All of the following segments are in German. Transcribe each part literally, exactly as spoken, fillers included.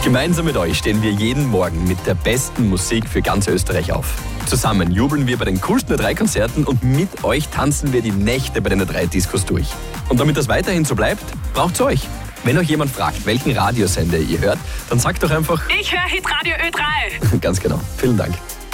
Gemeinsam mit euch stehen wir jeden Morgen mit der besten Musik für ganz Österreich auf. Zusammen jubeln wir bei den coolsten Ö drei Konzerten und mit euch tanzen wir die Nächte bei den Ö drei Discos durch. Und damit das weiterhin so bleibt, braucht's euch. Wenn euch jemand fragt, welchen Radiosender ihr hört, dann sagt doch einfach: Ich höre Hitradio Ö drei. Ganz genau. Vielen Dank.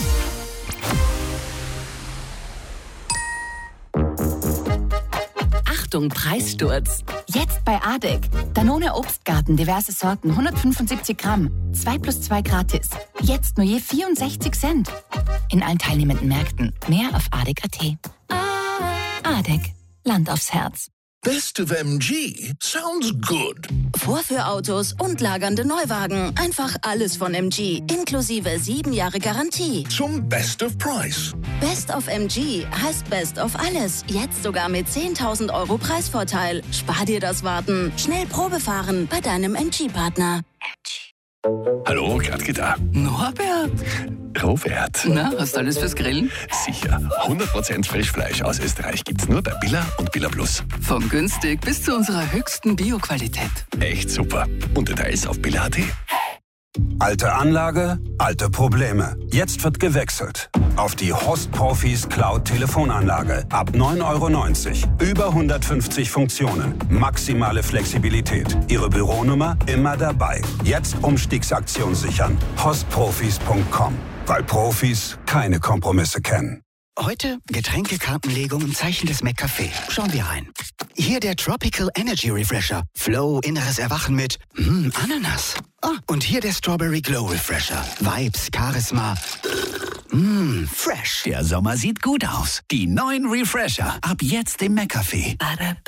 Achtung, Preissturz. Jetzt bei Adek. Danone Obstgarten, diverse Sorten, hundertfünfundsiebzig Gramm. zwei plus zwei gratis. Jetzt nur je vierundsechzig Cent. In allen teilnehmenden Märkten. Mehr auf adek punkt at. Adek. Land aufs Herz. Best of M G sounds good. Vorführautos und lagernde Neuwagen. Einfach alles von M G. Inklusive sieben Jahre Garantie. Zum Best of Price. Best of M G heißt Best of alles. Jetzt sogar mit zehntausend Euro Preisvorteil. Spar dir das Warten. Schnell Probe fahren bei deinem M G-Partner. M G. Hallo, Gradke da. Norbert. Robert. Na, hast du alles fürs Grillen? Sicher. hundert Prozent Frischfleisch aus Österreich gibt's nur bei Billa und Billa Plus. Von günstig bis zu unserer höchsten Bioqualität. Echt super. Und Details auf billa punkt at. Alte Anlage, alte Probleme. Jetzt wird gewechselt. Auf die Host Profis Cloud Telefonanlage. Ab neun Euro neunzig. Über hundertfünfzig Funktionen. Maximale Flexibilität. Ihre Büronummer immer dabei. Jetzt Umstiegsaktion sichern. hostprofis punkt com. Weil Profis keine Kompromisse kennen. Heute Getränkekartenlegung im Zeichen des McCafé. Schauen wir rein. Hier der Tropical Energy Refresher. Flow, inneres Erwachen mit mm, Ananas. Ah, und hier der Strawberry Glow Refresher. Vibes, Charisma. Mmm, fresh. Der Sommer sieht gut aus. Die neuen Refresher. Ab jetzt im McCafé.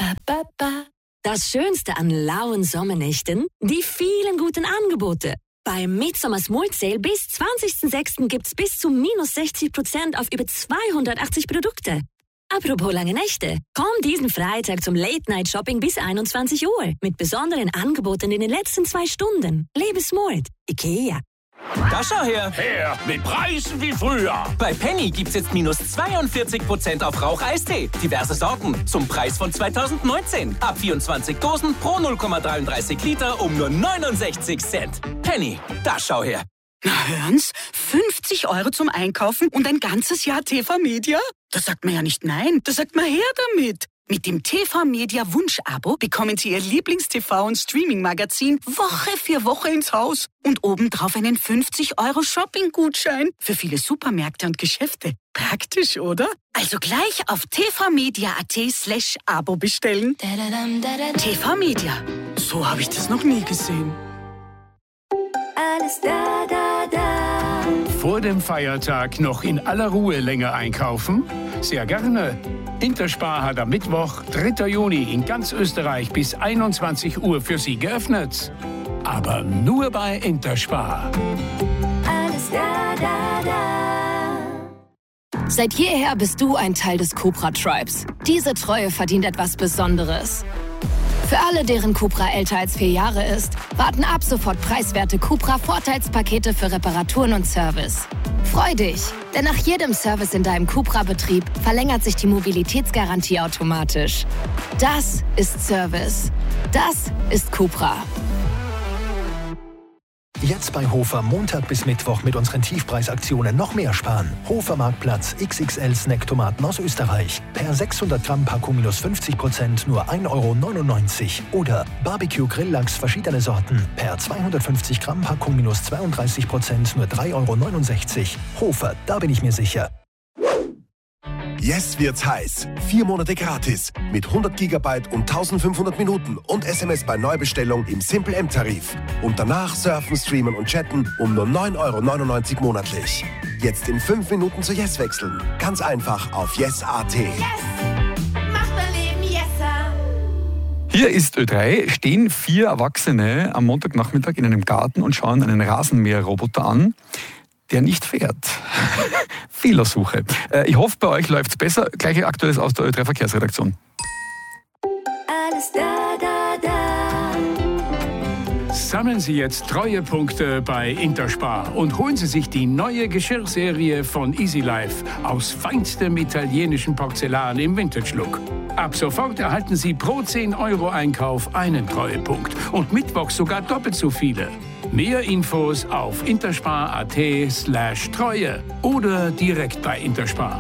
Das Schönste an lauen Sommernächten? Die vielen guten Angebote. Beim Midsommar Small Sale bis zwanzigsten sechsten gibt's bis zu minus sechzig Prozent auf über zweihundertachtzig Produkte. Apropos lange Nächte. Komm diesen Freitag zum Late-Night-Shopping bis einundzwanzig Uhr. Mit besonderen Angeboten in den letzten zwei Stunden. Lebe smart. IKEA. Da schau her. Her, mit Preisen wie früher. Bei Penny gibt's jetzt minus zweiundvierzig Prozent auf Rauch-Eistee. Diverse Sorten zum Preis von zweitausendneunzehn. Ab vierundzwanzig Dosen pro null Komma dreiunddreißig Liter um nur neunundsechzig Cent. Penny, da schau her. Na hören's, fünfzig Euro zum Einkaufen und ein ganzes Jahr T V Media? Da sagt man ja nicht nein, da sagt man her damit. Mit dem T V Media Wunsch-Abo bekommen Sie Ihr Lieblings-T V- und Streaming-Magazin Woche für Woche ins Haus. Und obendrauf einen fünfzig Euro Shopping-Gutschein für viele Supermärkte und Geschäfte. Praktisch, oder? Also gleich auf tvmedia.at slash Abo bestellen. T V Media. So habe ich das noch nie gesehen. Alles da, da, da. Vor dem Feiertag noch in aller Ruhe länger einkaufen? Sehr gerne. Interspar hat am Mittwoch, dritter Juni, in ganz Österreich bis einundzwanzig Uhr für Sie geöffnet. Aber nur bei Interspar. Alles da, da, da. Seit jeher bist du ein Teil des Cupra Tribes. Diese Treue verdient etwas Besonderes. Für alle, deren Cupra älter als vier Jahre ist, warten ab sofort preiswerte Cupra-Vorteilspakete für Reparaturen und Service. Freu dich, denn nach jedem Service in deinem Cupra-Betrieb verlängert sich die Mobilitätsgarantie automatisch. Das ist Service. Das ist Cupra. Jetzt bei Hofer Montag bis Mittwoch mit unseren Tiefpreisaktionen noch mehr sparen. Hofer Marktplatz X X L Snacktomaten aus Österreich. Per sechshundert Gramm Packung minus fünfzig Prozent nur ein Euro neunundneunzig. Oder Barbecue Grilllachs verschiedene Sorten. Per zweihundertfünfzig Gramm Packung minus zweiunddreißig Prozent nur drei Euro neunundsechzig. Hofer, da bin ich mir sicher. Jetzt wird's heiß. Vier Monate gratis. Mit hundert Gigabyte und eintausendfünfhundert Minuten und S M S bei Neubestellung im Simple M-Tarif. Und danach surfen, streamen und chatten um nur neun Euro neunundneunzig monatlich. Jetzt in fünf Minuten zu Yes wechseln. Ganz einfach auf yes punkt at. Yes! Macht mein Leben yesser! Hier ist Ö drei, stehen vier Erwachsene am Montagnachmittag in einem Garten und schauen einen Rasenmäherroboter an, der nicht fährt. Fehlersuche. Äh, ich hoffe, bei euch läuft es besser. Gleiche Aktuelles aus der Ö drei Verkehrsredaktion. Alles da, da, da. Sammeln Sie jetzt Treuepunkte bei Interspar und holen Sie sich die neue Geschirrserie von Easy Life aus feinstem italienischen Porzellan im Vintage-Look. Ab sofort erhalten Sie pro zehn Euro Einkauf einen Treuepunkt und mittwochs sogar doppelt so viele. Mehr Infos auf interspar.at slash Treue oder direkt bei Interspar.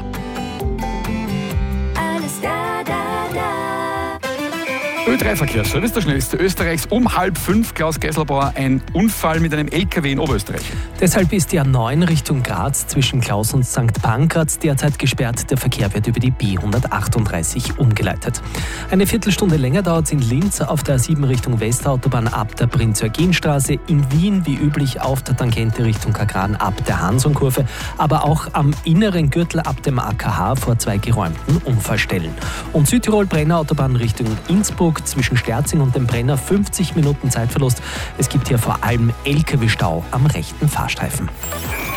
Alles da, da, da. Ö drei Verkehrsservice, der schnellste Österreichs, um halb fünf. Klaus Geiselbauer, ein Unfall mit einem L K W in Oberösterreich. Deshalb ist die A neun Richtung Graz zwischen Klaus und Sankt Pankraz derzeit gesperrt. Der Verkehr wird über die B hundertachtunddreißig umgeleitet. Eine Viertelstunde länger dauert es in Linz auf der A sieben Richtung Westautobahn ab der Prinz-Eugen-Straße. In Wien wie üblich auf der Tangente Richtung Kagran ab der Hansonkurve. Aber auch am inneren Gürtel ab dem A K H vor zwei geräumten Unfallstellen. Und Südtirol-Brenner-Autobahn Richtung Innsbruck zwischen Sterzing und dem Brenner fünfzig Minuten Zeitverlust. Es gibt hier vor allem L K W-Stau am rechten Fahrstreifen.